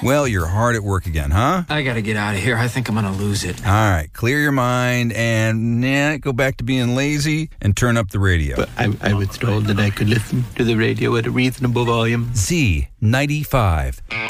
Well, you're hard at work again, huh? I gotta get out of here. I think I'm gonna lose it. All right, clear your mind and go back to being lazy and turn up the radio. But I was told that I could listen to the radio at a reasonable volume. Z95.